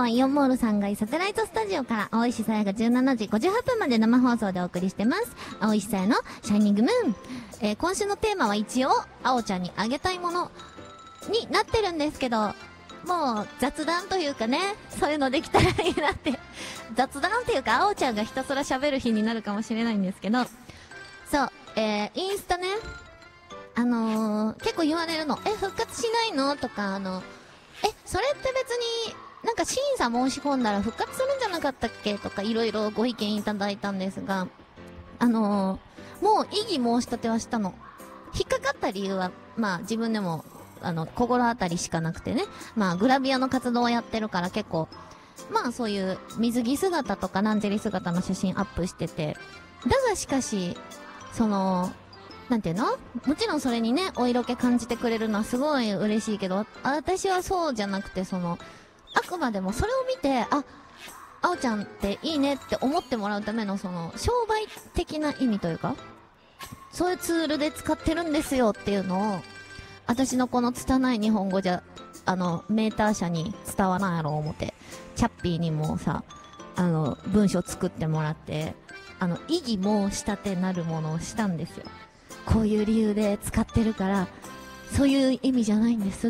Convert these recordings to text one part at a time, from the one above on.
はイオンモール3階サテライトスタジオから青石さやが17時58分まで生放送でお送りしてます。青石さやのシャイニングムーン。今週のテーマは一応、青ちゃんにあげたいものになってるんですけど、もう雑談というかね、そういうのできたらいいなって。雑談っていうか、青ちゃんがひたすら喋る日になるかもしれないんですけど、そう、インスタね、結構言われるの。復活しないのとか、それって別に、なんか審査申し込んだら復活するんじゃなかったっけとかいろいろご意見いただいたんですが、もう異議申し立てはしたの。引っかかった理由は、まあ自分でも、心当たりしかなくてね。まあグラビアの活動をやってるから結構、まあそういう水着姿とかランジェリー姿の写真アップしてて。だがしかし、なんていうの？もちろんそれにね、お色気感じてくれるのはすごい嬉しいけど、私はそうじゃなくて、あくまでもそれを見て、あおちゃんっていいねって思ってもらうための商売的な意味というか、そういうツールで使ってるんですよっていうのを、私のこの拙い日本語じゃ、メーター社に伝わらんやろ思って、チャッピーにもさ、文章作ってもらって、異議申し立てなるものをしたんですよ。こういう理由で使ってるから、そういう意味じゃないんですって、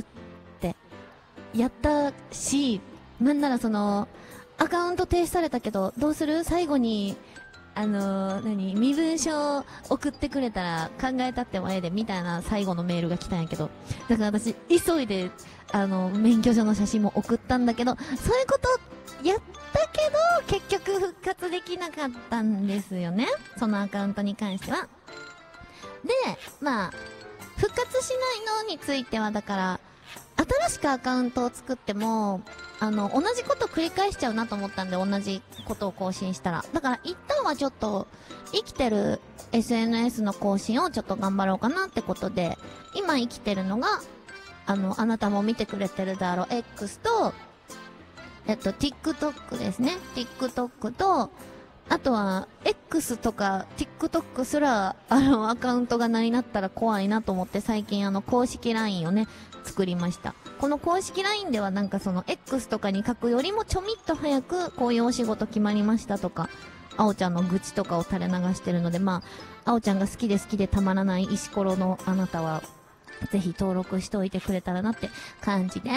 やったし、なんならアカウント停止されたけど、どうする？最後に、身分証送ってくれたら考えたってもええで、みたいな最後のメールが来たんやけど、だから私、急いで、免許証の写真も送ったんだけど、そういうことやったけど、結局復活できなかったんですよね。そのアカウントに関しては。で、まあ、復活しないのについては、だから、新しくアカウントを作っても、同じこと繰り返しちゃうなと思ったんで、同じことを更新したら。だから、一旦はちょっと、生きてる SNS の更新をちょっと頑張ろうかなってことで、今生きてるのが、あなたも見てくれてるだろう、X と、TikTok ですね。TikTok と、あとは、X とか TikTok すら、アカウントがないなったら怖いなと思って最近公式 LINE をね、作りました。この公式 LINE ではなんかX とかに書くよりもちょみっと早く、こういうお仕事決まりましたとか、あおちゃんの愚痴とかを垂れ流してるので、まあ、あおちゃんが好きで好きでたまらない石ころのあなたは、ぜひ登録しておいてくれたらなって感じです。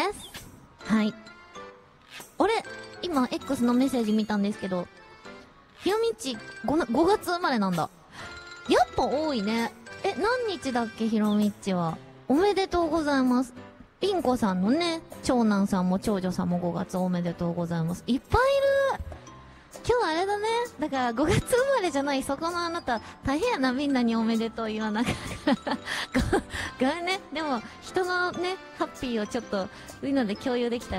はい。今 X のメッセージ見たんですけど、ひろみっち 5月生まれなんだ。やっぱ多いね。何日だっけひろみっちは。おめでとうございます。ピンコさんのね、長男さんも長女さんも5月おめでとうございます。いっぱいいる。今日あれだね。だから5月生まれじゃないそこのあなた、大変やな、みんなにおめでとう言わなかった。ごめんね。でも、人のね、ハッピーをちょっと、そういうので共有できたら